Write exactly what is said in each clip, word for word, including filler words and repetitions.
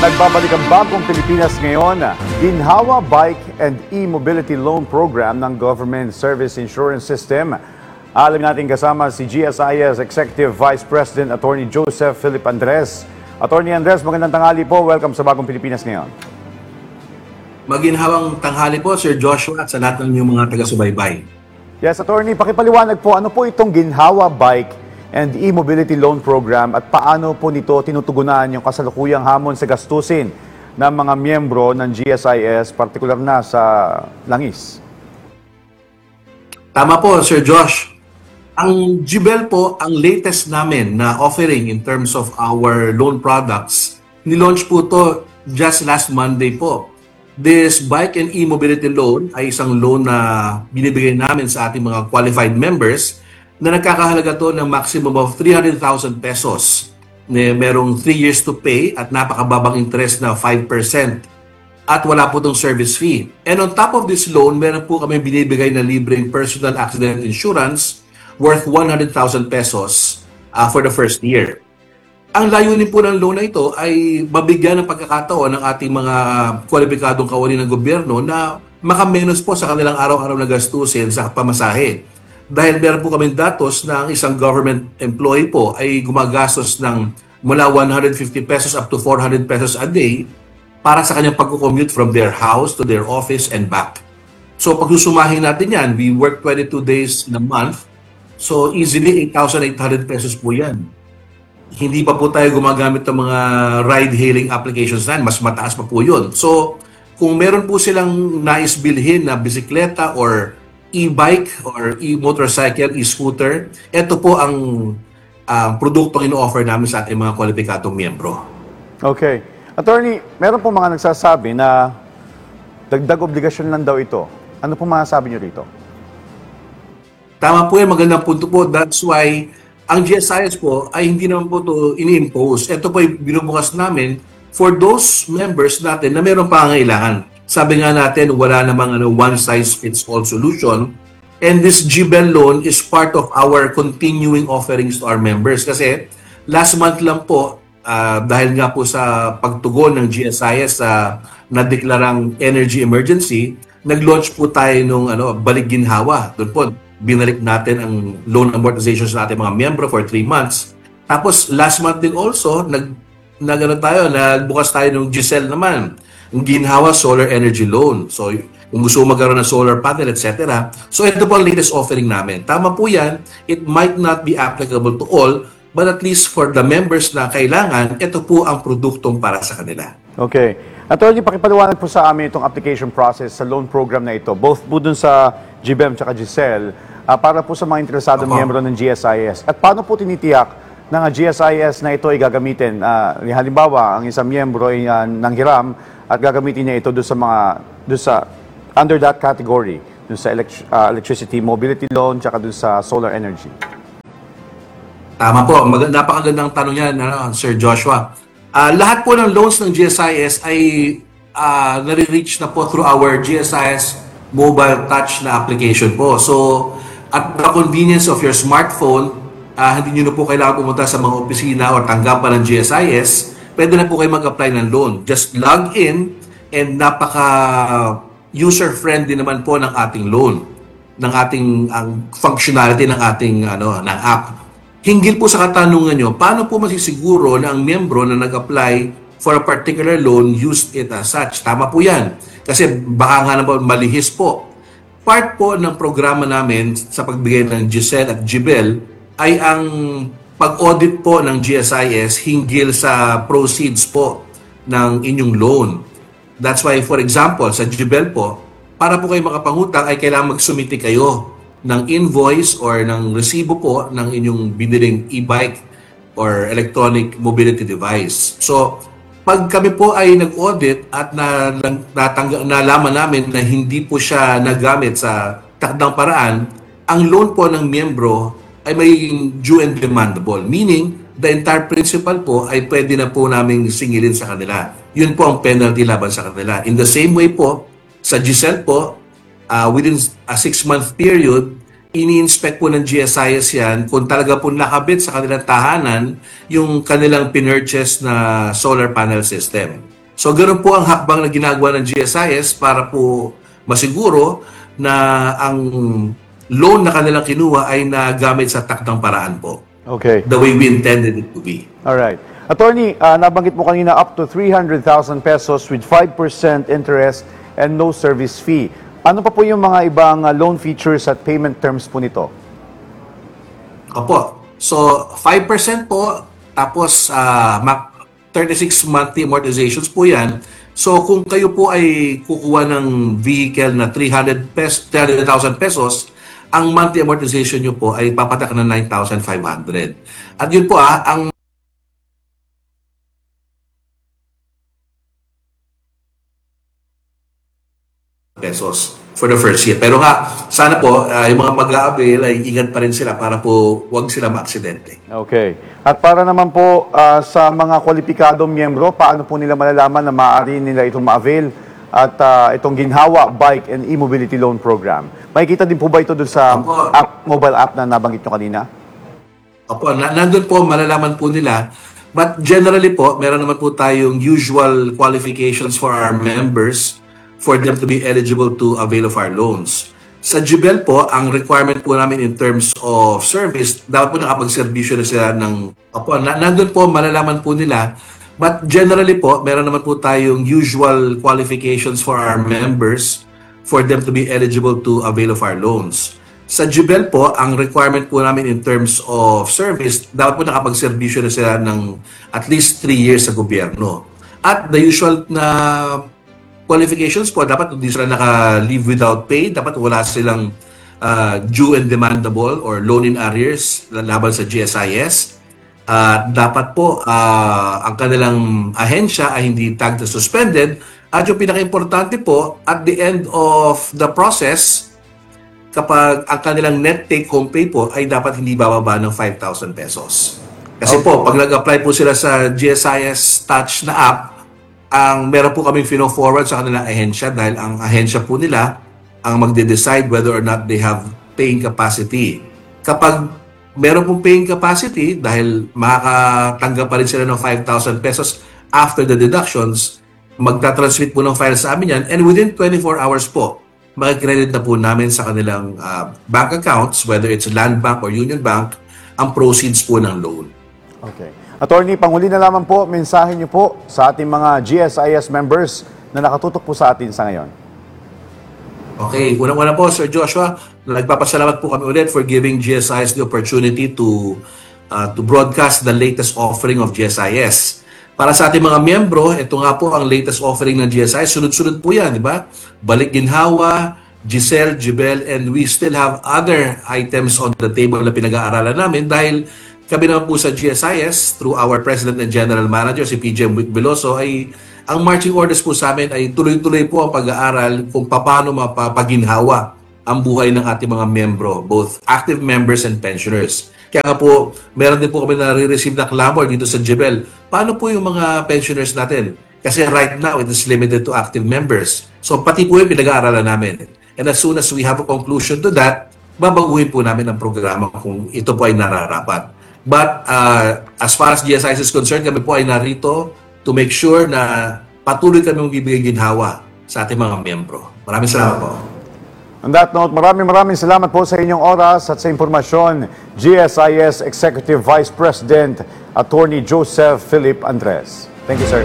Nagbabalik ang Bagong Pilipinas ngayon, Ginhawa Bike and E-Mobility Loan Program ng Government Service Insurance System. Alam natin kasama si G S I S Executive Vice President Attorney Joseph Philip Andres. Attorney Andres, magandang tanghali po. Welcome sa Bagong Pilipinas ngayon. Maginhawang tanghali po, Sir Joshua, at sa lahat ng inyong mga taga-subaybay. Yes, Attorney, pakipaliwanag po, ano po itong Ginhawa Bike and E-Mobility Loan Program at paano po nito tinutugunan yung kasalukuyang hamon sa gastusin ng mga miyembro ng G S I S, partikular na sa Langis? Tama po, Sir Josh. Ang G B E L po, ang latest namin na offering in terms of our loan products, nilaunch po to just last Monday po. This Bike and E-Mobility Loan ay isang loan na binibigay namin sa ating mga qualified members na nagkakahalaga to ng maximum of three hundred thousand pesos. Merong three years to pay at napakababang interest na five percent. At wala po itong service fee. And on top of this loan, meron po kami binibigay na libreng personal accident insurance worth one hundred thousand pesos uh, for the first year. Ang layunin po ng loan na ito ay mabigyan ng pagkakataon ng ating mga kwalipikadong kawani ng gobyerno na makamenos po sa kanilang araw-araw na gastusin sa pamasahe. Dahil meron po kami datos na ang isang government employee po ay gumagastos ng mula one hundred fifty pesos up to four hundred pesos a day para sa kanyang pag-commute from their house to their office and back. So pag susumahin natin yan, we work twenty-two days in a month. So easily eight thousand eight hundred pesos po yan. Hindi pa po tayo gumagamit ng mga ride-hailing applications na, mas mataas pa po yun. So kung meron po silang nais bilhin na bisikleta or e-bike or e-motorcycle, e-scooter, ito po ang uh, produktong ino-offer namin sa ating mga kwalipikadong miyembro. Okay. Attorney, meron po mga nagsasabi na dagdag obligasyon lang daw ito. Ano po masasabi niyo rito? Tama po yan, magandang punto po. That's why ang G S I S po ay hindi naman po ito ini-impose. Ito po ay binubukas namin for those members natin na mayroong pangangailangan. Sabi nga natin, wala namang ano, one-size-fits-all solution. And this G B E L loan is part of our continuing offerings to our members. Kasi last month lang po, uh, dahil nga po sa pagtugon ng G S I S sa uh, nadeklarang energy emergency, nag-launch po tayo ng ano, Balik Ginhawa. Doon po, binalik natin ang loan amortizations sa ating mga miyembro for three months. Tapos last month din also, nag, nag ano tayo, nagbukas tayo ng G S E L naman. Ang Ginhawa Solar Energy Loan. So, kung gusto mo magkaroon ng solar panel, et cetera. So, ito po ang latest offering namin. Tama po yan. It might not be applicable to all, but at least for the members na kailangan, ito po ang produktong para sa kanila. Okay. Attorney, pakipaliwanag po sa amin itong application process sa loan program na ito, both po dun sa G B E M at G S E L, uh, para po sa mga interesadong miyembro ng G S I S. At paano po tinitiyak ng G S I S na ito ay gagamitin? Uh, halimbawa, ang isang miyembro ay uh, nanghiram at gagamitin niya ito doon sa mga, doon sa, under that category, doon sa elect, uh, electricity mobility loan, tsaka doon sa solar energy. Tama po. Mag- napakagandang tanong yan, ano, Sir Joshua. Uh, lahat po ng loans ng G S I S ay uh, nare-reach na po through our G S I S mobile touch na application po. So, at the convenience of your smartphone, uh, hindi nyo na po kailangan pumunta sa mga opisina o tanggapan ng G S I S. Pwede na po kayo mag-apply ng loan. Just log in and napaka-user-friendly naman po ng ating loan, ng ating ang functionality ng ating ano, ng app. Hinggil po sa katanungan nyo, paano po masisiguro na ang miyembro na nag-apply for a particular loan used it as such? Tama po yan. Kasi baka nga naman malihis po. Part po ng programa namin sa pagbigay ng G S E L at G B E L ay ang pag-audit po ng G S I S hinggil sa proceeds po ng inyong loan. That's why, for example, sa G B E L po, para po kayo makapangutang ay kailangan magsumiti kayo ng invoice or ng resibo po ng inyong biniling e-bike or electronic mobility device. So, pag kami po ay nag-audit at na, natangga, nalaman namin na hindi po siya nagamit sa takdang paraan, ang loan po ng miyembro ay magiging due and demandable. Meaning, the entire principal po ay pwede na po namin singilin sa kanila. Yun po ang penalty laban sa kanila. In the same way po, sa G S E L po, uh, within a six-month period, ini-inspect po ng G S I S yan kung talaga po nakabit sa kanilang tahanan yung kanilang pinurchase na solar panel system. So ganoon po ang hakbang na ginagawa ng G S I S para po masiguro na ang loan na kanilang kinuha ay nagamit sa takdang paraan po. Okay. The way we intended it to be. All right. Attorney, uh, nabanggit mo kanina up to three hundred thousand pesos with five percent interest and no service fee. Ano pa po yung mga ibang uh, loan features at payment terms po nito? Opo. So, five percent po, tapos uh, thirty-six monthly amortizations po yan. So, kung kayo po ay kukuha ng vehicle na three hundred thousand pesos, ang monthly amortization nyo po ay papatak na nine thousand five hundred. At yun po ah, ang pesos for the first year. Pero nga, sana po, uh, yung mga mag-a-avail ay ingat pa rin sila para po huwag sila ma-aksidente. Okay. At para naman po uh, sa mga kwalipikadong miyembro, paano po nila malalaman na maaari nila itong ma-avail at uh, itong Ginhawa Bike and E-Mobility Loan Program? Makikita din po ba ito doon sa Opo. app, mobile app na nabanggit nyo kanina? Opo, na nandun po, malalaman po nila. But generally po, meron naman po tayong usual qualifications for our members for them to be eligible to avail of our loans. Sa Jibel po, ang requirement po namin in terms of service, dapat po nakapag-servisyo na sila ng, opo, na, nandun po, malalaman po nila. But generally po, meron naman po tayong usual qualifications for our members for them to be eligible to avail of our loans. Sa Jibel po, ang requirement po namin in terms of service, dapat po nakapag-servisyo na sila ng at least three years sa gobyerno. At the usual na qualifications po, dapat hindi sila naka-leave without pay, dapat wala silang uh, due and demandable or loan in arrears laban sa G S I S. Uh, dapat po uh, ang kanilang ahensya ay hindi tagged na suspended. At yung pinaka-importante po, at the end of the process, kapag ang kanilang net take-home pay po ay dapat hindi bababa ng five thousand pesos. Kasi po, pag nag-apply po sila sa G S I S Touch na app, ang meron po kaming fino-forward sa kanilang ahensya dahil ang ahensya po nila ang magde-decide whether or not they have paying capacity. Kapag meron pong paying capacity, dahil makakatanggap pa rin sila ng five thousand pesos after the deductions, magta-transmit po ng file sa amin yan, and within twenty-four hours po, makikredit na po namin sa kanilang uh, bank accounts, whether it's Land Bank or Union Bank, ang proceeds po ng loan. Okay. Attorney, panghuli na lamang po, mensahe niyo po sa ating mga G S I S members na nakatutok po sa atin sa ngayon. Okay, unang-una po, Sir Joshua, nagpapasalamat po kami ulit for giving G S I S the opportunity to uh, to broadcast the latest offering of G S I S. Para sa ating mga miyembro, ito nga po ang latest offering ng G S I S. Sunod-sunod po yan, di ba? Balik Ginhawa, Giselle, Jibel, and we still have other items on the table na pinag-aaralan namin dahil kami naman po sa G S I S, through our President and General Manager, si P J Veloso, ay ang marching orders po sa amin ay tuloy-tuloy po ang pag-aaral kung paano mapapaginhawa ang buhay ng ating mga membro, both active members and pensioners. Kaya nga po, meron din po kami nare-receive na clamor dito sa Jibel. Paano po yung mga pensioners natin? Kasi right now, it is limited to active members. So pati po yung pinag-aaralan namin. And as soon as we have a conclusion to that, babaguhin po namin ang programa kung ito po ay nararapat. But uh, as far as G S I S is concerned, kami po ay narito to make sure na patuloy kami magbibigay ginhawa sa ating mga miyembro. Maraming salamat po. On that note, maraming maraming salamat po sa inyong oras at sa impormasyon. G S I S Executive Vice President, Attorney Joseph Philip Andres. Thank you, sir.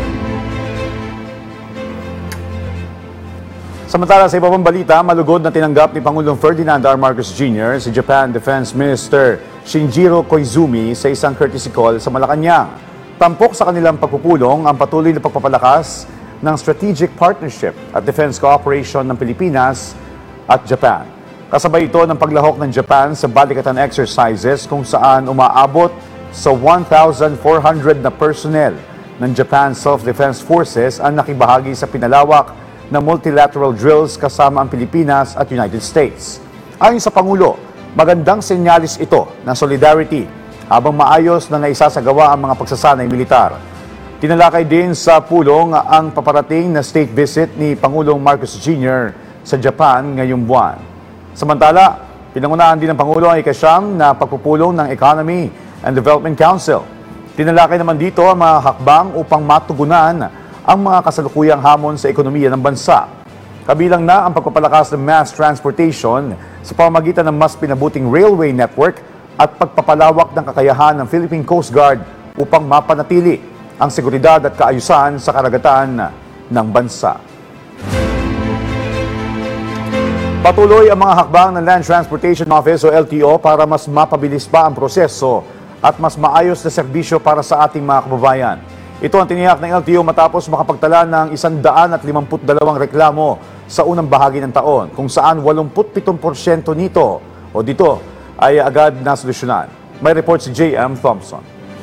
Samantala sa iba pang balita, malugod na tinanggap ni Pangulong Ferdinand R. Marcos Junior si Japan Defense Minister Shinjiro Koizumi sa isang courtesy call sa Malacanang. Tampok sa kanilang pagpupulong ang patuloy na pagpapalakas ng strategic partnership at defense cooperation ng Pilipinas at Japan. Kasabay ito ng paglahok ng Japan sa balikatan exercises kung saan umaabot sa one thousand four hundred na personnel ng Japan Self-Defense Forces ang nakibahagi sa pinalawak na multilateral drills kasama ang Pilipinas at United States. Ayon sa Pangulo, magandang senyalis ito ng solidarity habang maayos na naisasagawa ang mga pagsasanay militar. Tinalakay din sa pulong ang paparating na state visit ni Pangulong Marcos Junior sa Japan ngayong buwan. Samantala, Pinangunahan din ng Pangulo ang ikasyam na pagpupulong ng Economy and Development Council. Tinalakay naman dito ang mga hakbang upang matugunan ang mga kasalukuyang hamon sa ekonomiya ng bansa. Kabilang na ang pagpapalakas ng mass transportation sa pamamagitan ng mas pinabuting railway network at pagpapalawak ng kakayahan ng Philippine Coast Guard upang mapanatili ang seguridad at kaayusan sa karagatan ng bansa. Patuloy ang mga hakbang ng Land Transportation Office o L T O para mas mapabilis pa ang proseso at mas maayos na serbisyo para sa ating mga kababayan. Ito ang tiniyak ng L T O matapos makapagtala ng isang daan at limamput dalawang reklamo sa unang bahagi ng taon, kung saan walumput pitong porsyento nito o dito ay agad nasolusyonan. May report si J M Thompson.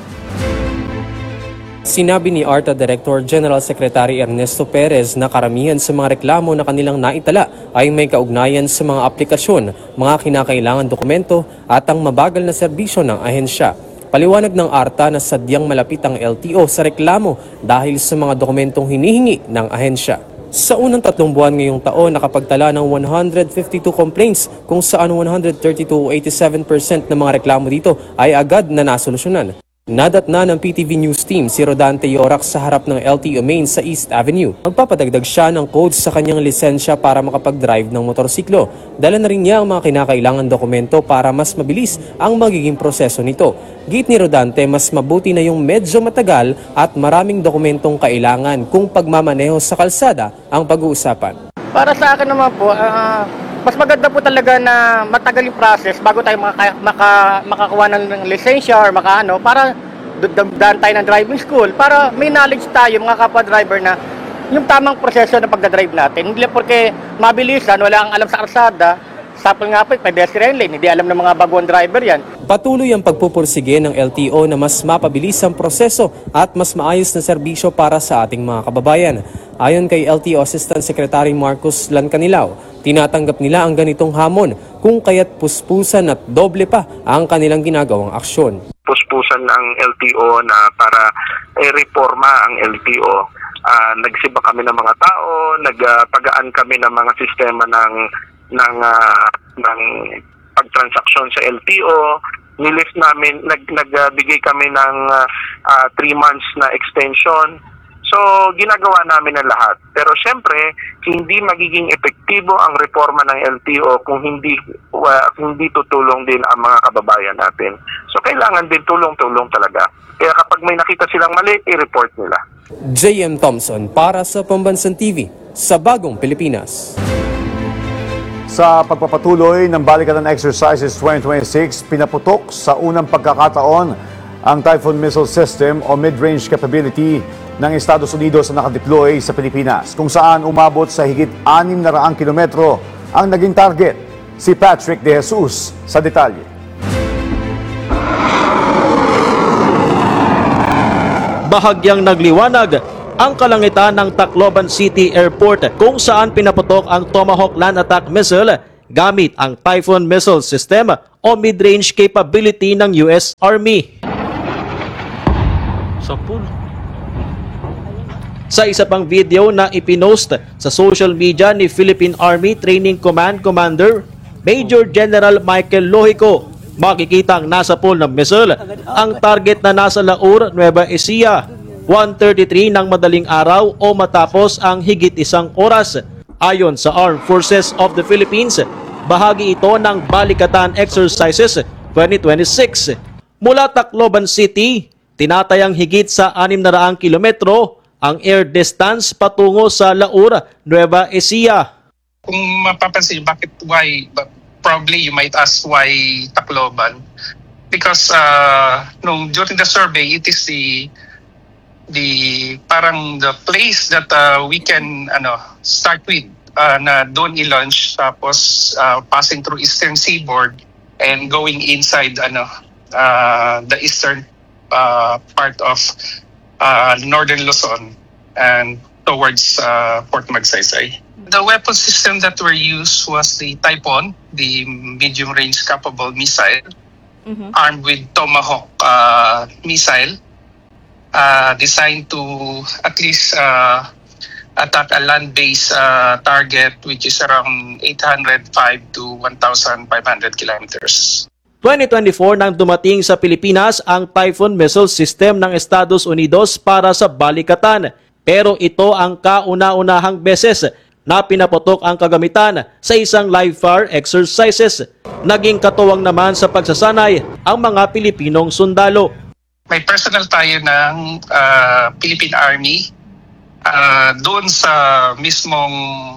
Sinabi ni ARTA Director General Secretary Ernesto Perez na karamihan sa mga reklamo na kanilang naitala ay may kaugnayan sa mga aplikasyon, mga kinakailangan dokumento at ang mabagal na serbisyo ng ahensya. Paliwanag ng ARTA na sadyang malapit ang L T O sa reklamo dahil sa mga dokumentong hinihingi ng ahensya. Sa unang tatlong buwan ngayong taon, nakapagtala ng one hundred fifty-two complaints kung saan one hundred thirty-two o eighty-seven percent ng mga reklamo dito ay agad na nasolusyonan. Nadatna ng P T V News Team si Rodante Yorax sa harap ng L T O main sa East Avenue. Magpapadagdag siya ng codes sa kanyang lisensya para makapag-drive ng motorsiklo. Dala na rin niya ang mga kinakailangan dokumento para mas mabilis ang magiging proseso nito. Git ni Rodante, mas mabuti na yung medyo matagal at maraming dokumentong kailangan kung pagmamaneho sa kalsada ang pag-uusapan. Para sa akin naman po, ah, mas maganda po talaga na matagal yung process bago tayo maka, maka, makakuha ng lisensya or makaano para daan tayo ng driving school para may knowledge tayo mga kapwa-driver na yung tamang proseso ng pagdadrive natin. Hindi lang porque mabilisan, wala ang alam sa kalsada. Sapol nga po, pedestrian lane, hindi alam ng mga baguang driver yan. Patuloy ang pagpupursige ng L T O na mas mapabilis ang proseso at mas maayos na serbisyo para sa ating mga kababayan. Ayon kay L T O Assistant Secretary Marcos Lancanilao, tinatanggap nila ang ganitong hamon kung kaya't puspusan at doble pa ang kanilang ginagawang aksyon. Puspusan ng L T O na para i-reforma ang L T O. Uh, nagsiba kami ng mga tao, nagpagaan kami ng mga sistema ng ng uh, ng pagtransaksyon sa L T O. Nilift namin, nag nagbigay kami ng uh, three months na extension. So, ginagawa namin ang lahat. Pero syempre, hindi magiging epektibo ang reforma ng L T O kung hindi uh, hindi tutulong din ang mga kababayan natin. So, kailangan din tulong-tulong talaga. Kaya kapag may nakita silang mali, i-report nila. J M Thompson para sa Pambansang T V sa Bagong Pilipinas. Sa pagpapatuloy ng Balikatan Exercises twenty twenty-six, pinaputok sa unang pagkakataon ang Typhoon Missile System o Mid-Range Capability ng Estados Unidos na nakadeploy sa Pilipinas, kung saan umabot sa higit anim na raang kilometro ang naging target. Si Patrick De Jesus sa detalye. Bahagyang nagliwanag ang kalangitan ng Tacloban City Airport kung saan pinaputok ang Tomahawk Land Attack Missile gamit ang Typhoon Missile System o mid-range capability ng U S Army. Sa pool. Sa isa pang video na ipinost sa social media ni Philippine Army Training Command Commander Major General Michael Lohico, makikitang nasa pool ng missile ang target na nasa Laur, Nueva Ecija, one thirty-three ng madaling araw o matapos ang higit isang oras. Ayon sa Armed Forces of the Philippines, bahagi ito ng Balikatan Exercises twenty twenty-six. Mula Tacloban City, tinatayang higit sa anim na raang kilometro ang air distance patungo sa Laur, Nueva Ecija. Kung mapapansin, bakit why, probably you might ask why Tacloban? Because uh, no, during the survey, it is the the parang the place that uh, we can ano start with uh, na doon i-launch tapos uh, passing through eastern seaboard and going inside ano uh, the eastern uh, part of uh, northern Luzon and towards uh, Port Magsaysay. The weapon system that were used was the Typhoon, the medium range capable missile, mm-hmm. armed with Tomahawk uh, missile. Uh, designed to at least uh, attack a land-based uh, target which is around eight hundred five to one thousand five hundred kilometers. twenty twenty-four nang dumating sa Pilipinas ang Typhoon Missile System ng Estados Unidos para sa balikatan. Pero ito ang kauna-unahang beses na pinaputok ang kagamitan sa isang live fire exercises. Naging katuwang naman sa pagsasanay ang mga Pilipinong sundalo. May personal tayo ng uh, Philippine Army uh, doon sa mismong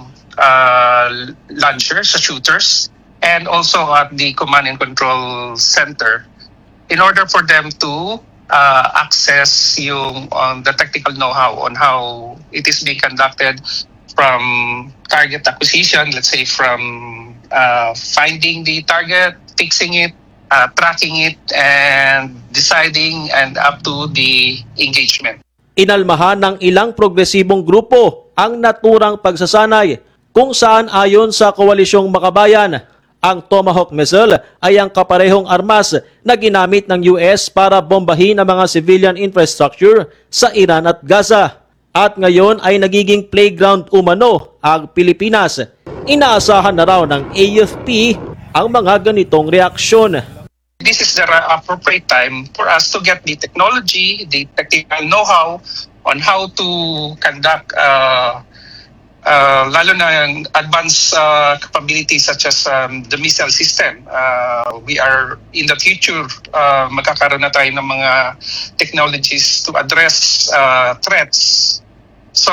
uh, launcher, sa shooters, and also at the command and control center in order for them to uh, access yung on the technical know-how on how it is being conducted from target acquisition, let's say from uh, finding the target, fixing it, uh, tracking it, and deciding and up to the engagement. Inalmahan ng ilang progresibong grupo ang naturang pagsasanay kung saan ayon sa Koalisyong Makabayan, ang Tomahawk missile ay ang kaparehong armas na ginamit ng U S para bombahin ang mga civilian infrastructure sa Iran at Gaza. At ngayon ay nagiging playground umano ang Pilipinas. Inaasahan na raw ng A F P ang mga ganitong reaksyon. This is the appropriate time for us to get the technology, the technical know-how on how to conduct uh, Uh, lalo na yung advanced uh, capabilities such as um, the missile system. Uh, we are, in the future, uh, magkakaroon na tayo ng mga technologies to address uh, threats. So,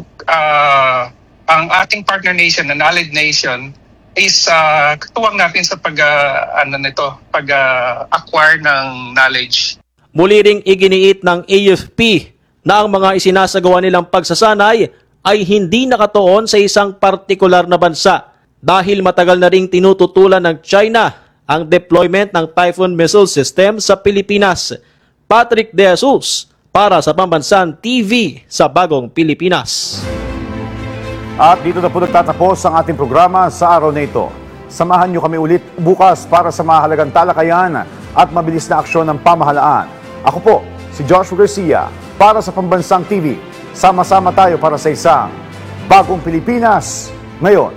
uh, ang ating partner nation, ang allied nation, is uh, katuwang natin sa pag, uh, ano nito, pag-acquire uh, ng knowledge. Muli ring iginiit ng A F P na ang mga isinasagawa nilang pagsasanay ay hindi nakatuon sa isang partikular na bansa dahil matagal na ring tinututulan ng China ang deployment ng Typhoon Missile System sa Pilipinas. Patrick De Jesus para sa Pambansang T V sa Bagong Pilipinas. At dito na po nagtatapos ang ating programa sa araw na ito. Samahan niyo kami ulit bukas para sa mahalagang talakayan at mabilis na aksyon ng pamahalaan. Ako po, si Joshua Garcia para sa Pambansang T V. Sama-sama tayo para sa isang Bagong Pilipinas ngayon.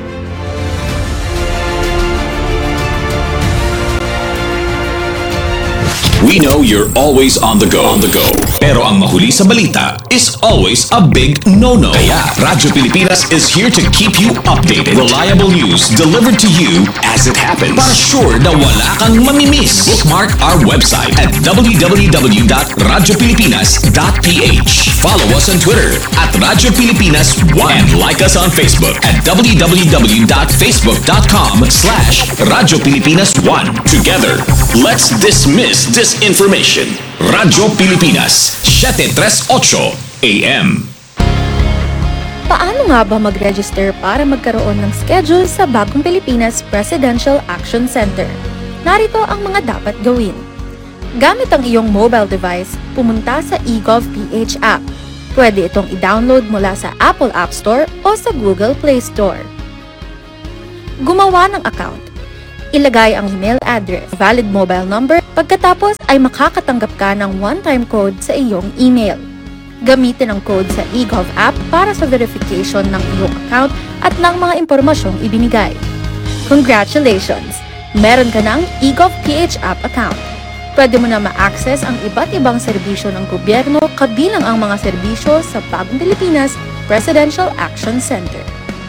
We know you're always on the go. On the go. Pero ang mahuli sa balita is always a big no-no. Kaya Radyo Pilipinas is here to keep you updated. Reliable news delivered to you as it happens. Para sure na wala kang mamimiss. Bookmark our website at w w w dot radyo pilipinas dot p h. Follow us on Twitter at Radyo Pilipinas one and like us on Facebook at w w w dot facebook dot com slash Radyo Pilipinas one. Together, let's dismiss disinformation. Radyo Pilipinas, seven thirty-eight A M. Paano nga ba mag-register para magkaroon ng schedule sa Bagong Pilipinas Presidential Action Center? Narito ang mga dapat gawin. Gamit ang iyong mobile device, pumunta sa eGovPH app. Pwede itong i-download mula sa Apple App Store o sa Google Play Store. Gumawa ng account. Ilagay ang email address, valid mobile number, pagkatapos ay makakatanggap ka ng one-time code sa iyong email. Gamitin ang code sa eGov app para sa verification ng iyong account at ng mga impormasyong ibinigay. Congratulations! Meron ka ng eGovPH app account. Pwede mo na ma-access ang iba't ibang serbisyo ng gobyerno kabilang ang mga serbisyo sa Bagong Pilipinas Presidential Action Center.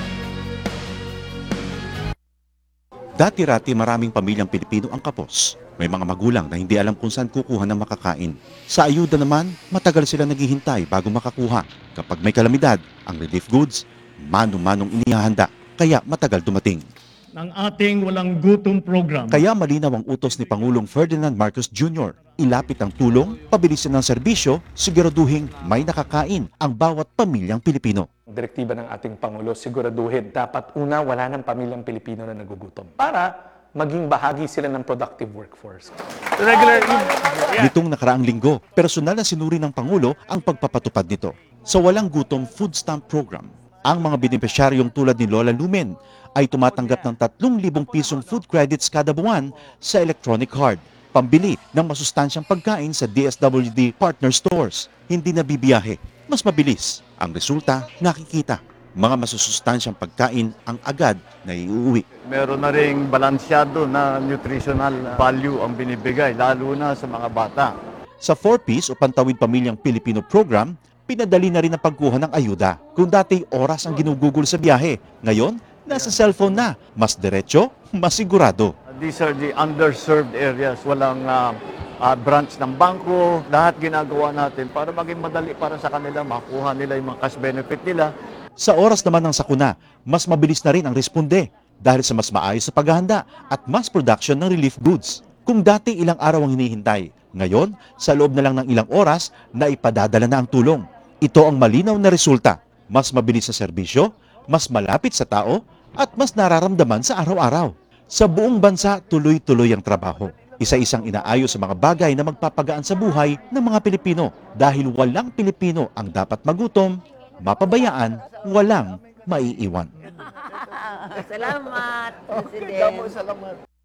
Dati-rati maraming pamilyang Pilipino ang kapos. May mga magulang na hindi alam kung saan kukuha ng makakain. Sa ayuda naman, matagal sila naghihintay bago makakuha. Kapag may kalamidad, ang relief goods, mano-manong inihahanda, kaya matagal dumating. Ng ating walang gutom program. Kaya malinaw ang utos ni Pangulong Ferdinand Marcos Junior Ilapit ang tulong, pabilisin ng serbisyo, siguraduhin may nakakain ang bawat pamilyang Pilipino. Direktiba ng ating Pangulo, siguraduhin dapat una wala ng pamilyang Pilipino na nagugutom para maging bahagi sila ng productive workforce. Regular. Nitong nakaraang linggo, personal na sinuri ng Pangulo ang pagpapatupad nito. Sa Walang Gutom Food Stamp Program, ang mga benepisyaryong tulad ni Lola Lumen ay tumatanggap ng tatlong libong pisong food credits kada buwan sa electronic card, pambili ng masustansyang pagkain sa D S W D partner stores. Hindi na bibiyahe, mas mabilis, Ang resulta, nakikita. Mga masusustansyang pagkain ang agad na iuwi. Meron na ring balansyado na nutritional value ang binibigay, lalo na sa mga bata. Sa four Ps o Pantawid Pamilyang Pilipino Program, pinadali na rin ang pagkuha ng ayuda. Kung dati oras ang ginugugol sa biyahe, ngayon nasa cellphone na. Mas diretso, mas sigurado. These are the underserved areas. Walang uh, uh, branch ng bangko. Lahat ginagawa natin para maging madali para sa kanila, makuha nila yung mga cash benefit nila. Sa oras naman ng sakuna, mas mabilis na rin ang responde dahil sa mas maayos sa paghahanda at mass production ng relief goods. Kung dati ilang araw ang hinihintay, ngayon sa loob na lang ng ilang oras na ipadadala na ang tulong. Ito ang malinaw na resulta. Mas mabilis sa serbisyo, mas malapit sa tao, at mas nararamdaman sa araw-araw. Sa buong bansa, tuloy-tuloy ang trabaho. Isa-isang inaayos sa mga bagay na magpapagaan sa buhay ng mga Pilipino dahil walang Pilipino ang dapat magutom, mapabayaan, walang maiiwan. Salamat, President. Salamat.